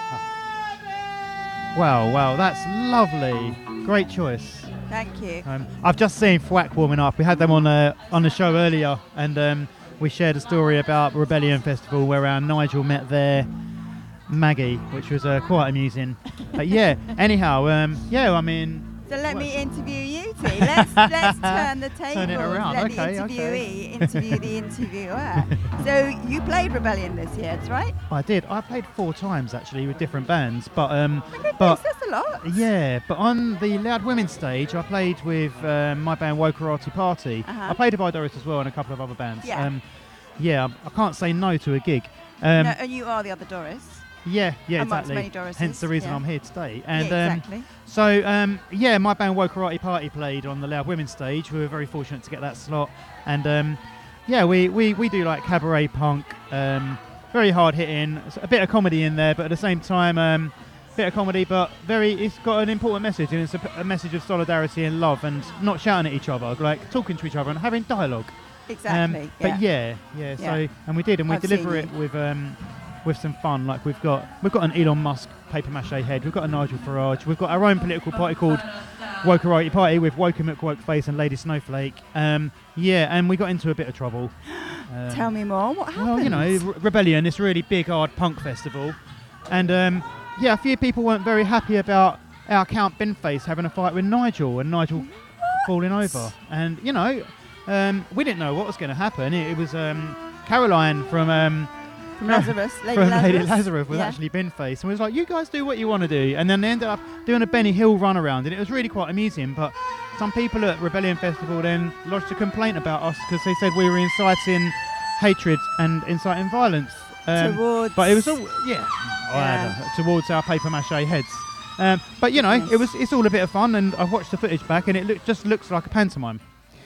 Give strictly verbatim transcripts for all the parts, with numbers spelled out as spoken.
Wow, wow, that's lovely. Great choice. Thank you. Um, I've just seen Thwack warming up. We had them on uh, on the show earlier, and um, we shared a story about Rebellion Festival where our Nigel met their Maggie, which was uh, quite amusing. But yeah, anyhow, um, yeah, I mean. So let me interview you two. Let's let's turn the tables. Turn it around. Let Okay, the okay. interviewee interview the interviewer. So you played Rebellion this year, that's right? I did. I played four times actually with different bands, but um, My goodness, but that's a lot. yeah, but on the Loud Women stage, I played with um, my band Wokarati Party. Uh-huh. I played with Idoris as well and a couple of other bands. Yeah. Um, yeah, I can't say no to a gig. Um, no, and you are the other Doris. Yeah, yeah, Amongst exactly. many Dorises, Hence the reason yeah. I'm here today. And yeah, um, exactly. so um, yeah, my band Wokarati Party played on the Loud Women stage. We were very fortunate to get that slot. And um, yeah, we, we, we do like cabaret punk, um, very hard hitting, a bit of comedy in there, but at the same time, um, bit of comedy, but very. It's got an important message, and it's a, a message of solidarity and love, and not shouting at each other, like talking to each other and having dialogue. Exactly. Um, but yeah, yeah. So Yeah. and we did, and we I've deliver seen it you. with um, with some fun. Like we've got we've got an Elon Musk paper mache head. We've got a Nigel Farage. We've got our own political party called Wokarati Party with Woker McWokeface and Lady Snowflake. Um, yeah, and we got into a bit of trouble. Um, Tell me more. What happened? well, you know, Re- Rebellion, this really big hard punk festival, and um, yeah, a few people weren't very happy about our Count Binface having a fight with Nigel and Nigel falling over, and you know. Um, we didn't know what was going to happen. It, it was um, Caroline from um, From Lazarus, Lady from Lazarus. Lady Lazarus was Yeah. actually Binface, and was like, "You guys do what you want to do." And then they ended up doing a Benny Hill run around, and it was really quite amusing. But some people at Rebellion Festival then lodged a complaint about us because they said we were inciting hatred and inciting violence. Um, Towards. but it was all yeah, Yeah. uh, towards our paper mache heads. Um, but you know, Yes. it was it's all a bit of fun, and I've watched the footage back, and it look, just looks like a pantomime.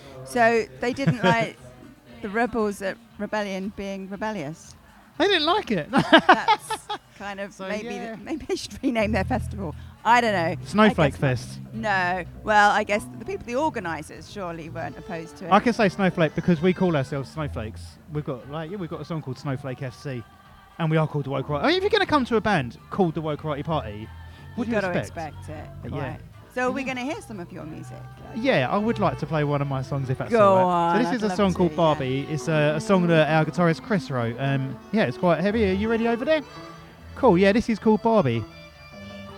So they didn't like the rebels at Rebellion being rebellious. They didn't like it. That's kind of So, maybe yeah. maybe they should rename their festival. I don't know. Snowflake I guess Fest. not. No. Well, I guess the people, the organisers, surely weren't opposed to it. I can say Snowflake because we call ourselves Snowflakes. We've got like yeah, we've got a song called Snowflake F C, and we are called the Woke Karate. I mean, if you're going to come to a band called the Woke Karate Party, what You've do you got to expect? expect it. But Quite. yeah. So we're going to hear some of your music. Yeah, I would like to play one of my songs if that's Go all right. on, So this I'd is a love song to, called yeah. Barbie. It's a, a song that our guitarist Chris wrote. Um, yeah, it's quite heavy. Are you ready over there? Cool. Yeah, this is called Barbie.